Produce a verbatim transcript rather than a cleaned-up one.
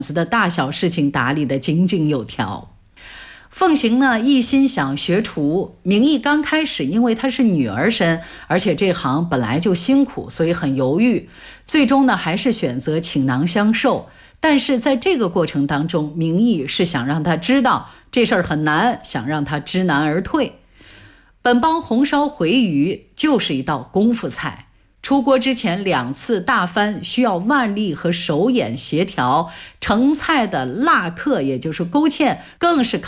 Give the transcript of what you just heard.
子的大小事情打理得井井有条。凤行呢一心想学厨，明义刚开始因为她是女儿身，而且这行本来就辛苦，所以很犹豫，最终呢还是选择倾囊相授。但是在这个过程当中，明义是想让她知道这事儿很难，想让她知难而退。本帮红烧回鱼就是一道功夫菜，出锅之前两次大翻需要腕力和手眼协调，成菜的辣刻也就是勾芡更是